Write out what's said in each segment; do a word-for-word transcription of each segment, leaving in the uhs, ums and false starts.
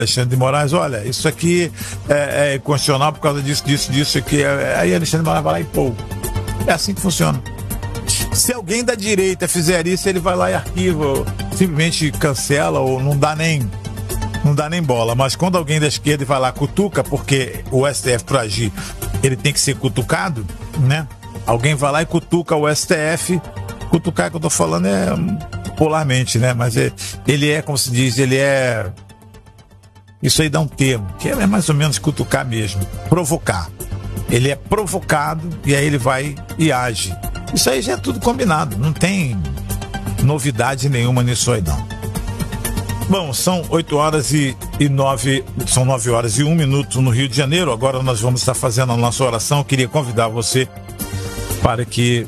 Alexandre de Moraes, olha, isso aqui é, é inconstitucional por causa disso, disso, disso aqui. Aí Alexandre de Moraes vai lá e pô. É assim que funciona. Se alguém da direita fizer isso, ele vai lá e arquiva, ou simplesmente cancela ou não dá nem, não dá nem bola. Mas quando alguém da esquerda vai lá cutuca, porque o S T F para agir, ele tem que ser cutucado, né? Alguém vai lá e cutuca o S T F. Cutucar que eu tô falando é polarmente, né? Mas é, ele é, como se diz, ele é... Isso aí dá um termo, que é mais ou menos cutucar mesmo, provocar. Ele é provocado e aí ele vai e age. Isso aí já é tudo combinado, não tem novidade nenhuma nisso aí não. Bom, são oito horas e, e nove, são nove horas e um minuto no Rio de Janeiro. Agora nós vamos estar fazendo a nossa oração. Eu queria convidar você para que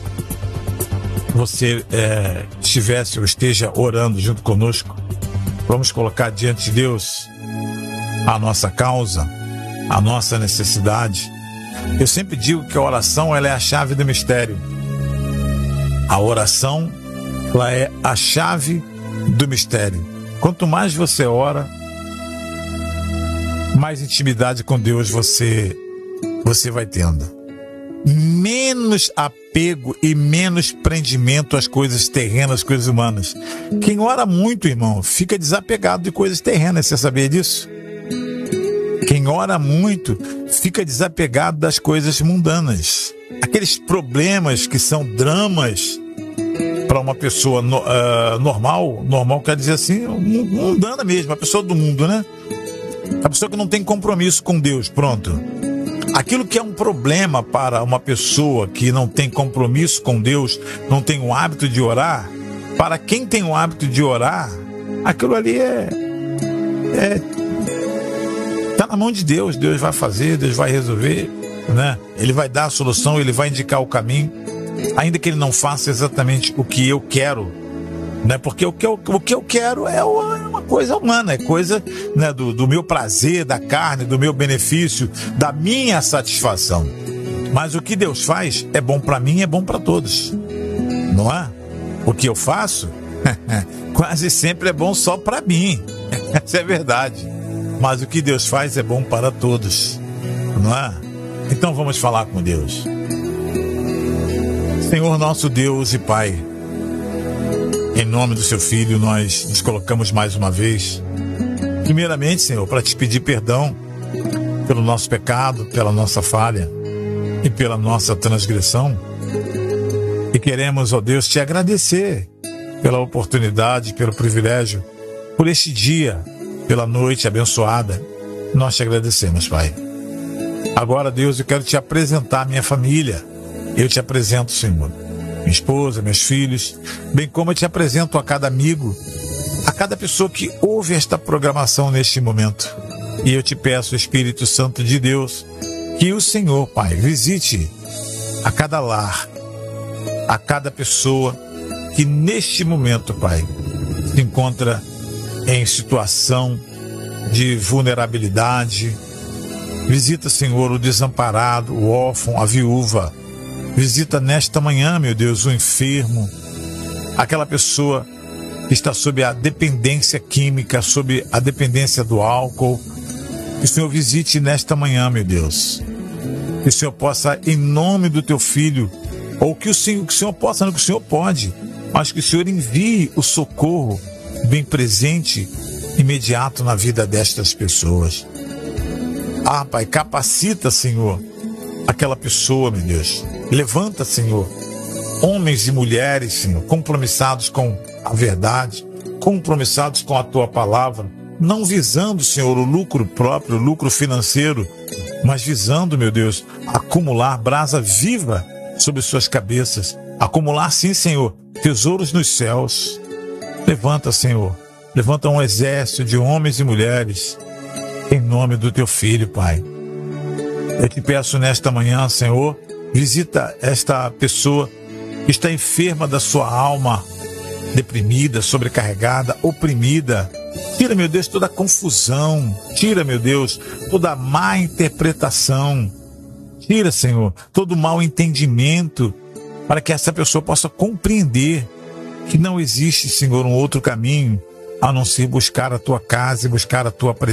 você é, estivesse ou esteja orando junto conosco. Vamos colocar diante de Deus a nossa causa, a nossa necessidade. Eu sempre digo que a oração ela é a chave do mistério. A oração ela é a chave do mistério. Quanto mais você ora, mais intimidade com Deus você, você vai tendo. Menos apego e menos prendimento às coisas terrenas, às coisas humanas. Quem ora muito, irmão, fica desapegado de coisas terrenas. Você sabia disso? Quem ora muito fica desapegado das coisas mundanas. Aqueles problemas que são dramas para uma pessoa no, uh, normal, normal quer dizer assim, mundana mesmo, a pessoa do mundo, né? A pessoa que não tem compromisso com Deus, pronto. Aquilo que é um problema para uma pessoa que não tem compromisso com Deus, não tem o hábito de orar, para quem tem o hábito de orar, aquilo ali é... é tá na mão de Deus, Deus vai fazer, Deus vai resolver, né? Ele vai dar a solução, ele vai indicar o caminho, ainda que ele não faça exatamente o que eu quero, né? Porque o que eu, o que eu quero é uma coisa humana, é coisa, né, do, do meu prazer, da carne, do meu benefício, da minha satisfação. Mas o que Deus faz é bom para mim, é bom para todos, não é? O que eu faço quase sempre é bom só para mim, essa é verdade. Mas o que Deus faz é bom para todos, não é? Então vamos falar com Deus. Senhor nosso Deus e Pai, em nome do seu Filho, nós nos colocamos mais uma vez, primeiramente, Senhor, para te pedir perdão pelo nosso pecado, pela nossa falha e pela nossa transgressão. E queremos, ó Deus, te agradecer pela oportunidade, pelo privilégio, por este dia, pela noite abençoada. Nós te agradecemos, Pai. Agora, Deus, eu quero te apresentar a minha família. Eu te apresento, Senhor, minha esposa, meus filhos, bem como eu te apresento a cada amigo, a cada pessoa que ouve esta programação neste momento. E eu te peço, Espírito Santo de Deus, que o Senhor, Pai, visite a cada lar, a cada pessoa que neste momento, Pai, se encontra em situação de vulnerabilidade. Visita, Senhor, o desamparado, o órfão, a viúva. Visita nesta manhã, meu Deus, o enfermo, aquela pessoa que está sob a dependência química, sob a dependência do álcool. Que o Senhor visite nesta manhã, meu Deus. Que o Senhor possa, em nome do teu Filho, ou que o Senhor, que o Senhor possa, não que o Senhor pode, mas que o Senhor envie o socorro bem presente, imediato na vida destas pessoas. Ah, Pai, capacita, Senhor, aquela pessoa, meu Deus. Levanta, Senhor, homens e mulheres, Senhor, compromissados com a verdade, compromissados com a Tua palavra, não visando, Senhor, o lucro próprio, o lucro financeiro, mas visando, meu Deus, acumular brasa viva sobre suas cabeças, acumular, sim, Senhor, tesouros nos céus. Levanta, Senhor, levanta um exército de homens e mulheres, em nome do Teu Filho, Pai. Eu te peço nesta manhã, Senhor, visita esta pessoa que está enferma da sua alma, deprimida, sobrecarregada, oprimida. Tira, meu Deus, toda a confusão. Tira, meu Deus, toda a má interpretação. Tira, Senhor, todo o mau entendimento, para que essa pessoa possa compreender que não existe, Senhor, um outro caminho, a não ser buscar a tua casa e buscar a tua presença.